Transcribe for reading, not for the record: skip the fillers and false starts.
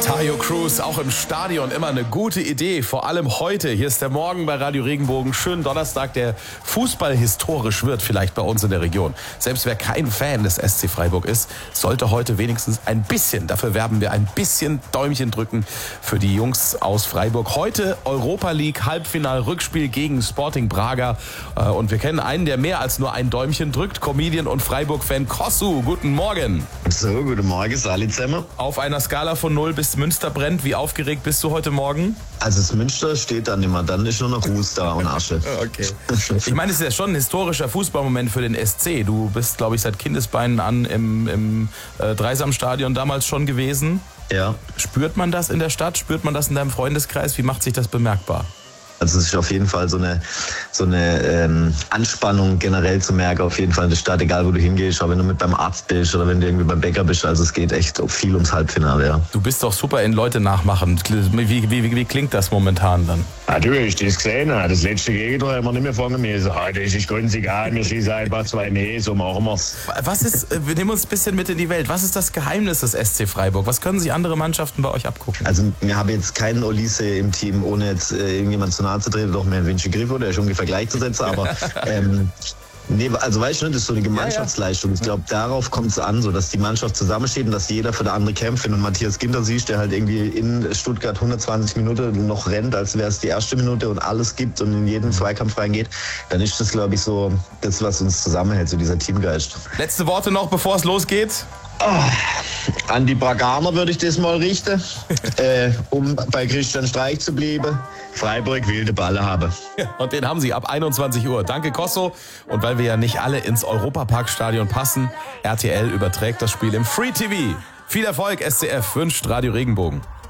Tayo Cruz, auch im Stadion immer eine gute Idee, vor allem heute. Hier ist der Morgen bei Radio Regenbogen. Schönen Donnerstag, der fußballhistorisch wird, vielleicht bei uns in der Region. Selbst wer kein Fan des SC Freiburg ist, sollte heute wenigstens ein bisschen, dafür werben wir, ein bisschen Däumchen drücken für die Jungs aus Freiburg. Heute Europa League Halbfinal-Rückspiel gegen Sporting Braga. Und wir kennen einen, der mehr als nur ein Däumchen drückt, Comedian und Freiburg-Fan Kossu. Guten Morgen. So, guten Morgen, alle zusammen. Auf einer Skala von 0 bis Münster brennt, wie aufgeregt bist du heute Morgen? Also das Münster steht dann immer, dann ist nur noch Ruß da und Asche. Okay. Ich meine, es ist ja schon ein historischer Fußballmoment für den SC. Du bist, glaube ich, seit Kindesbeinen an im Dreisamstadion damals schon gewesen. Ja. Spürt man das in der Stadt? Spürt man das in deinem Freundeskreis? Wie macht sich das bemerkbar? Also es ist auf jeden Fall so eine Anspannung generell zu merken, auf jeden Fall in der Stadt, egal wo du hingehst, auch wenn du mit beim Arzt bist oder wenn du irgendwie beim Bäcker bist. Also es geht echt viel ums Halbfinale, ja. Du bist doch super in Leute nachmachen. Wie klingt das momentan dann? Ah, du hast das gesehen, das letzte Gegentor haben wir nicht mehr fangen müssen. Das ist ganz egal, wir schießen einfach 2 mehr, so machen wir's. Wir nehmen uns ein bisschen mit in die Welt. Was ist das Geheimnis des SC Freiburg? Was können sich andere Mannschaften bei euch abgucken? Also wir haben jetzt keinen Olise im Team, ohne jetzt irgendjemand zu nahe zu treten, doch mehr Vinci Griffo, der ist ungefähr gleichzusetzen, aber nee, also weißt du, das ist so eine Gemeinschaftsleistung. Ich glaube, darauf kommt es an, so dass die Mannschaft zusammensteht und dass jeder für den anderen kämpft. Wenn du Matthias Ginter siehst, der halt irgendwie in Stuttgart 120 Minuten noch rennt, als wäre es die erste Minute und alles gibt und in jeden Zweikampf reingeht, dann ist das, glaube ich, so das, was uns zusammenhält, so dieser Teamgeist. Letzte Worte noch, bevor es losgeht? An die Braganer würde ich das mal richten, um bei Christian Streich zu bleiben. Freiburg will den Ball haben. Und den haben sie ab 21 Uhr. Danke, Kosso. Und weil wir ja nicht alle ins Europaparkstadion passen, RTL überträgt das Spiel im Free TV. Viel Erfolg, SCF, wünscht Radio Regenbogen.